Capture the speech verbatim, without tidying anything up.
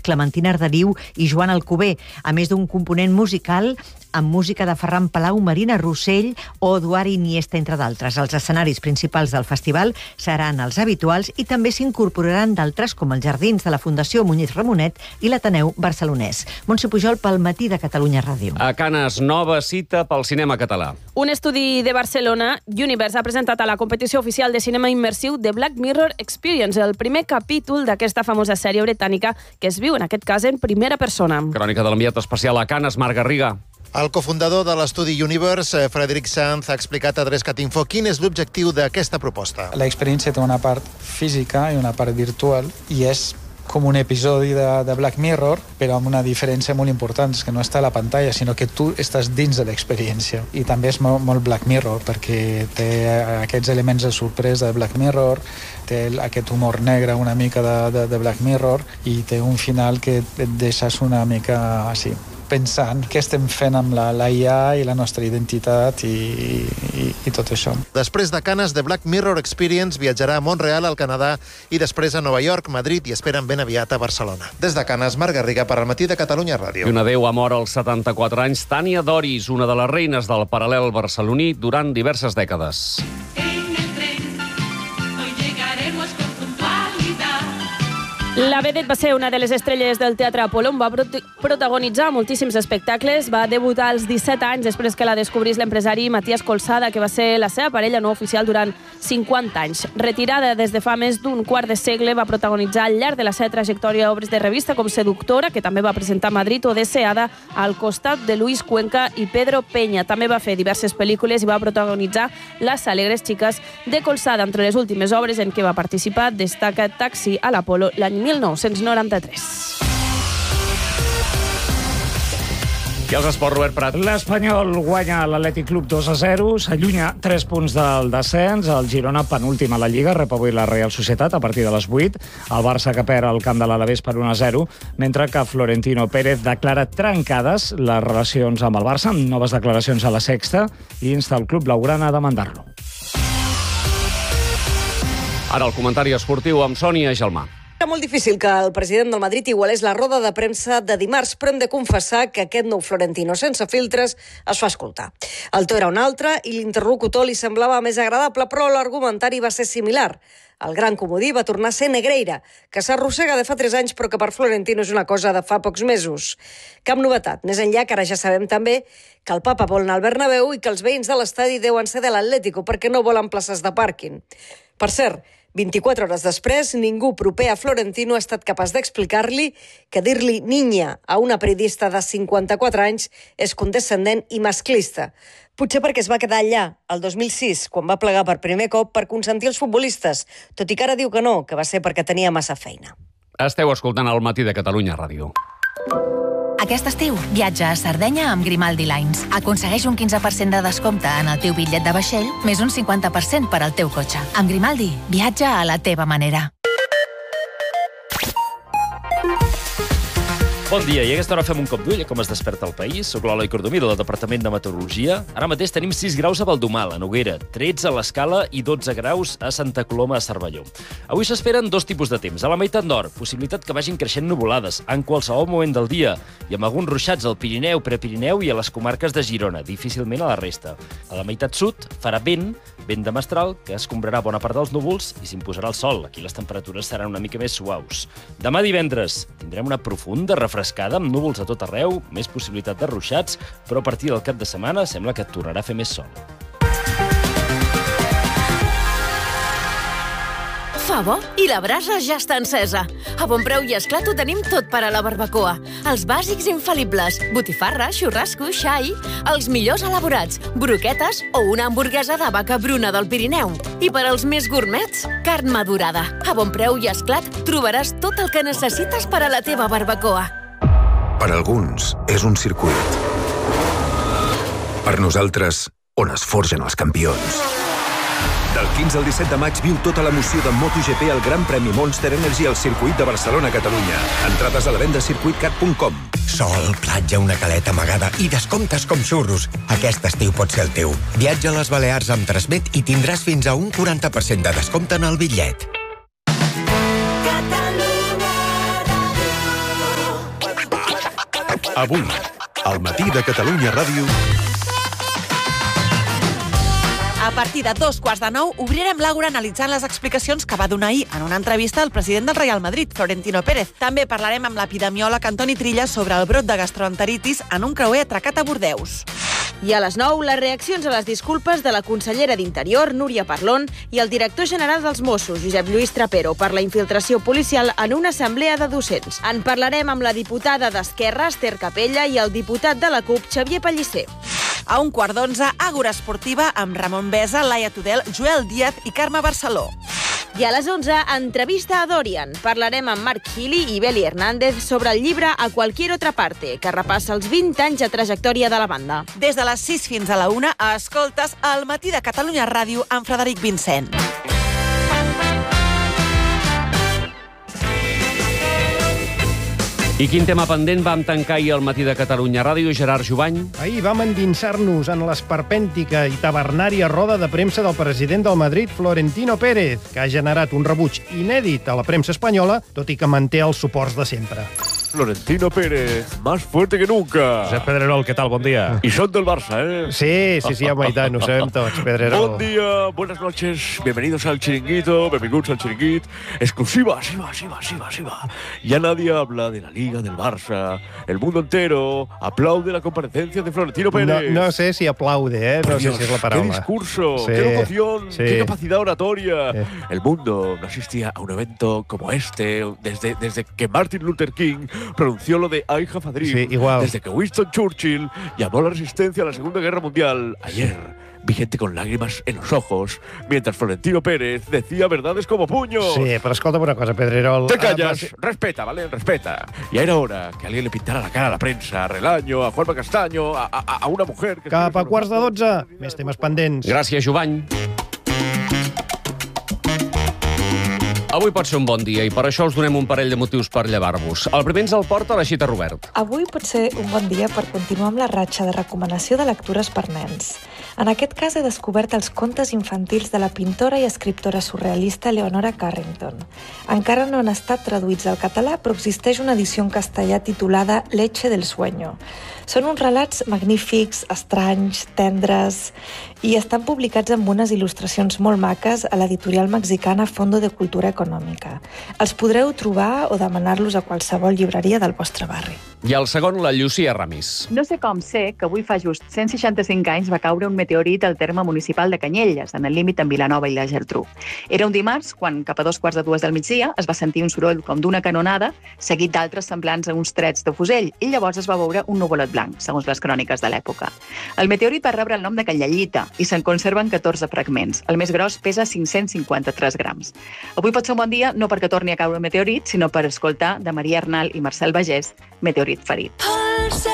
Clementina Arderiu i Joan Alcover, a més d'un component musical amb música de Ferran Palau, Marina Rossell o Eduard Iniesta, entre d'altres. Els escenaris principals del festival seran els habituals i també s'incorporaran d'altres com els Jardins de la Fundació Muñiz Ramonet i l'Ateneu Barcelonès. Montse Pujol pel Matí de Catalunya Ràdio. A Canes, nova cita pel cinema català. Un estudi de Barcelona, Universe, ha presentat a la competició oficial de cinema immersiu The Black Mirror Experience, el primer capítol d'aquesta famosa sèrie britànica que es viu, en aquest cas, en primera persona. Crònica de l'enviat especial a Canes, Marc Garriga. El cofundador de l'estudi Universe, Frederic Sanz, ha explicat a Adrescatinfo quin és l'objectiu d'aquesta proposta. L'experiència té una part física i una part virtual i és com un episodi de, de Black Mirror, però amb una diferència molt important, és que no està a la pantalla, sinó que tu estàs dins de l'experiència. I també és molt, molt Black Mirror, perquè té aquests elements de sorpresa de Black Mirror, té aquest humor negre una mica de, de, de Black Mirror, i té un final que et deixes una mica així, pensant què estem fent amb la, la I A i la nostra identitat i, i, i tot això. Després de Canes, The Black Mirror Experience viatjarà a Montreal, al Canadà, i després a Nova York, Madrid, i esperen ben aviat a Barcelona. Des de Canes, Marc Garriga, per al Matí de Catalunya Ràdio. I una deu ha mort als setanta-quatre anys, Tània Doris, una de les reines del paral·lel barceloní durant diverses dècades. La vedet va ser una de les estrelles del Teatre Apol·lo, va prot protagonitzar moltíssims espectacles, va debutar als disset anys després que la descobrís l'empresari Matías Colsada, que va ser la seva parella no oficial durant cinquanta anys. Retirada des de fa més d'un quart de segle, va protagonitzar al llarg de la seva trajectòria obres de revista com Seductora, que també va presentar a Madrid, o Deseada, al costat de Luis Cuenca i Pedro Peña. També va fer diverses pel·lícules i va protagonitzar Las alegres chicas de Colsada. Entre les últimes obres en què va participar destaca Taxi a l'Apol·lo l'any mil nou-cents noranta-tres. I els esports, Robert Prat. L'Espanyol guanya l'Atlètic Club dos a zero, s'allunya tres punts del descens, el Girona penúltim a la Lliga, rep avui la Real Societat a partir de les vuit, el Barça que perd al camp de l'Alavés per un a zero, mentre que Florentino Pérez declara trencades les relacions amb el Barça, amb noves declaracions a la Sexta, i insta el club blaugrana a demandar-lo. Ara el comentari esportiu amb Sònia Gelmà. Era molt difícil que el president del Madrid igualés la roda de premsa de dimarts, però hem de confessar que aquest nou Florentino sense filtres es fa escoltar. El to era un altre i l'interlocutor li semblava més agradable, però l'argumentari va ser similar. El gran comodí va tornar a ser Negreira, que s'arrossega de fa tres anys però que per Florentino és una cosa de fa pocs mesos. Cap novetat, més enllà que ara ja sabem també que el papa vol anar al Bernabéu i que els veïns de l'estadi deuen ser de l'Atlético perquè no volen places de pàrquing. Per cert, vint-i-quatre hores després, ningú proper a Florentino ha estat capaç d'explicar-li que dir-li niña a una periodista de cinquanta-quatre anys és condescendent i masclista. Potser perquè es va quedar allà, el dos mil sis, quan va plegar per primer cop per consentir els futbolistes, tot i que ara diu que no, que va ser perquè tenia massa feina. Esteu escoltant el Matí de Catalunya Ràdio. Aquest estiu, viatja a Sardenya amb Grimaldi Lines. Aconsegueix un quinze per cent de descompte en el teu bitllet de vaixell, més un cinquanta per cent per al teu cotxe. Amb Grimaldi, viatja a la teva manera. Bon dia, i a aquesta hora fem un cop d'ull a com es desperta el país. Soc l'Eloi Cordomí, del Departament de Meteorologia. Ara mateix tenim sis graus a Valdomar, a Noguera, tretze a l'Escala i dotze graus a Santa Coloma, a Cervelló. Avui s'esperen dos tipus de temps. A la meitat nord, possibilitat que vagin creixent nuvolades en qualsevol moment del dia i amb alguns ruixats al Pirineu, Prepirineu i a les comarques de Girona, difícilment a la resta. A la meitat sud farà vent, vent de mestral, que escombrarà bona part dels núvols i s'imposarà el sol. Aquí les temperatures seran una mica més suaus. Demà divendres tindrem una profunda refrescada frescada, amb núvols a tot arreu, més possibilitat de ruixats, però a partir del cap de setmana sembla que tornarà a fer més sol. Fa bo i la brasa ja està encesa. A Bonpreu i Esclat ho tenim tot per a la barbacoa. Els bàsics infal·libles, botifarra, xurrasco, xai, els millors elaborats, broquetes o una hamburguesa de vaca bruna del Pirineu. I per als més gourmets, carn madurada. A Bonpreu i Esclat trobaràs tot el que necessites per a la teva barbacoa. Per alguns és un circuit. Per nosaltres, on es forgen els campions. Del quinze al disset de maig viu tota l'emoció de MotoGP al Gran Premi Monster Energy al circuit de Barcelona-Catalunya. Entrades a la venda a circuit cat punt com. Sol, platja, una caleta amagada i descomptes com xurros. Aquest estiu pot ser el teu. Viatja a les Balears amb Transmet i tindràs fins a un quaranta per cent de descompte en el bitllet. Avui, al matí de Catalunya Ràdio... A partir de dos quarts de nou, obrirem l'Àgora analitzant les explicacions que va donar ahir en una entrevista al president del Real Madrid, Florentino Pérez. També parlarem amb l'epidemiòleg Antoni Trilla sobre el brot de gastroenteritis en un creuer atracat a Bordeus. I a les nou, les reaccions a les disculpes de la consellera d'Interior, Núria Parlon, i el director general dels Mossos, Josep Lluís Trapero, per la infiltració policial en una assemblea de docents. En parlarem amb la diputada d'Esquerra, Esther Capella, i el diputat de la CUP, Xavier Pellicer. A un quart d'onze, Àgora Esportiva amb Ramon Besa, Laia Tudel, Joel Díaz i Carme Barceló. I a les onze, entrevista a Dorian. Parlarem amb Marc Healy i Beli Hernández sobre el llibre A Cualquier Otra Parte, que repassa els vint anys de trajectòria de la banda. Des de les sis fins a la una, escoltes El matí de Catalunya Ràdio amb Frederic Vincent. I quin tema pendent vam tancar ahir al matí de Catalunya Ràdio, Gerard Jubany? Ahir vam endinsar-nos en l'esperpèntica i tabernària roda de premsa del president del Madrid, Florentino Pérez, que ha generat un rebuig inèdit a la premsa espanyola, tot i que manté els suports de sempre. Florentino Pérez, más fuerte que nunca. Josep Pedrerol, què tal? Bon dia. Y son del Barça, ¿eh? Sí, sí, sí, home, i tant, ho sabem tots, Pedrerol. Bon dia, buenas noches, bienvenidos al Chiringuito, benvinguts al Chiringuit. Exclusiva, sí va, sí va, sí va, sí va. Ya nadie habla de la Liga del Barça. El mundo entero aplaude la comparecencia de Florentino Pérez. No, no sé si aplaude, ¿eh? No Dios, sé si es la palabra. Qué discurso, sí, qué locución, sí. qué capacidad oratoria. Sí. El mundo no asistía a un evento como este desde, desde que Martin Luther King pronunció lo de I have a dream. Sí, igual. Desde que Winston Churchill llamó a la resistencia a la Segunda Guerra Mundial. Ayer vi gente con lágrimas en los ojos, mientras Florentino Pérez decía verdades como puños. Sí, pero escolta'm una cosa, Pedrerol. Te callas, Ah, respeta, ¿vale? Respeta. Ya era hora que alguien le pintara la cara a la prensa, a Relaño, a Juanma Castaño, a, a, a una mujer... Que Cap a quarts de dotze, més temes pendents. Gràcies, Jubany. Avui pot ser un bon dia i per això us donem un parell de motius per llevar-vos. El primer ens el porta la Xita Robert. Avui pot ser un bon dia per continuar amb la ratxa de recomanació de lectures per nens. En aquest cas he descobert els contes infantils de la pintora i escriptora surrealista Leonora Carrington. Encara no han estat traduïts al català, però existeix una edició en castellà titulada Leche del sueño. Són uns relats magnífics, estranys, tendres, i estan publicats amb unes il·lustracions molt maques a l'editorial mexicana Fondo de Cultura Econòmica. Els podreu trobar o demanar-los a qualsevol llibreria del vostre barri. I el segon, la Llucia Ramis. No sé com sé que avui fa just cent seixanta-cinc anys va caure un meteorit al terme municipal de Canyelles, en el límit amb Vilanova i la Geltrú. Era un dimarts quan, cap a dos quarts de dues del migdia, es va sentir un soroll com d'una canonada, seguit d'altres semblants a uns trets de fusell, i llavors es va veure un nuvolet blanc, segons les cròniques de l'època. El meteorit va rebre el nom de Canyellita i se'n conserven catorze fragments. El més gros pesa cinc-cents cinquanta-tres grams. Avui pot ser un bon dia no perquè torni a caure un meteorit, sinó per escoltar de Maria Arnal i Marcel Bagés, Meteorit ferit.